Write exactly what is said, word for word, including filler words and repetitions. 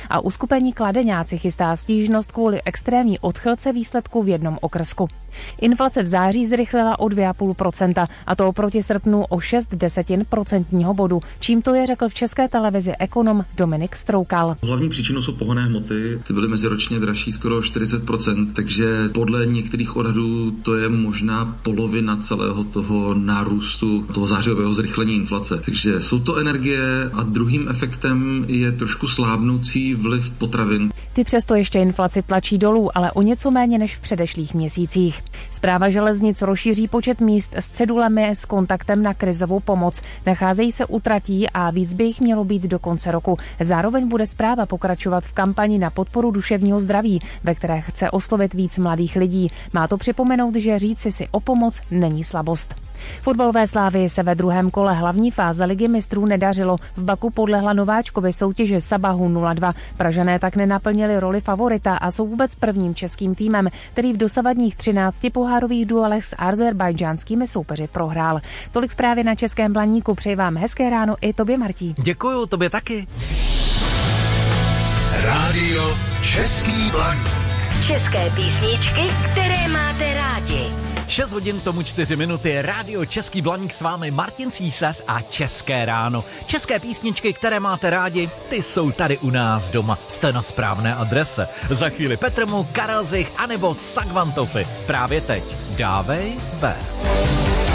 a uskupení Kladeňáci chystá stížnost kvůli extrémní odchylce výsledků v jednom okrsku. Inflace v září zrychlila o dvě celá pět procenta a to oproti srpnu o šest desetin procentního bodu. Čím to je, řekl v České televizi ekonom Dominik Stroukal. Hlavní příčinou jsou pohonné hmoty, ty byly meziročně dražší skoro čtyřicet procent, takže podle některých odhadů to je možná polovina celého toho nárůstu, toho zářijového zrychlení inflace. Takže jsou to energie a druhým efektem je trošku slábnoucí vliv potravin. Ty přesto ještě inflaci tlačí dolů, ale o něco méně než v předešlých měsících. Správa železnic rozšíří počet míst s cedulemi s kontaktem na krizovou pomoc. Nacházejí se u tratí a víc by jich mělo být do konce roku. Zároveň bude správa pokračovat v kampani na podporu duševního zdraví, ve které chce oslovit víc mladých lidí. Má to připomenout, že říci si o pomoc není slabost. Fotbalové Slávii se ve druhém kole hlavní fáze Ligy mistrů nedařilo. V Baku podlehla nováčkovi soutěže Sabahu nula dva. Pražané tak nenaplnili roli favorita a jsou vůbec prvním českým týmem, který v dosavadních třinácti pohárových duelech s azerbajdžánskými soupeři prohrál. Tolik zprávy na Českém Blaníku. Přeji vám hezké ráno i tobě, Martí. Děkuju, tobě taky. Rádio Český Blaník. České písničky, které máte rádi. šest hodin tomu čtyři minuty, Rádio Český Blaník s vámi Martin Císař a České ráno. České písničky, které máte rádi, ty jsou tady u nás doma. Jste na správné adrese. Za chvíli Petrmu, Karel Zich anebo Sagvantofy. Právě teď dávej B.